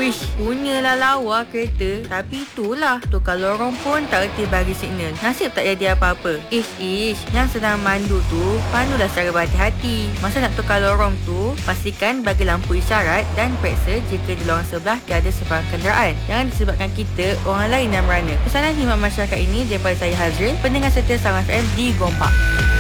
Wish, punyalah lawa kereta. Tapi itulah, tukar lorong pun tak reti bagi signal. Nasib tak jadi apa-apa. Ish, yang sedang mandu tu, pandulah secara berhati-hati. Masa nak tukar lorong tu, pastikan bagi lampu isyarat dan periksa jika di lorong sebelah tiada sebarang kenderaan. Jangan disebabkan kita orang lain yang merana. Pesanan khidmat masyarakat ini daripada saya Hazril, pendengar setia Salam FM di Gompak.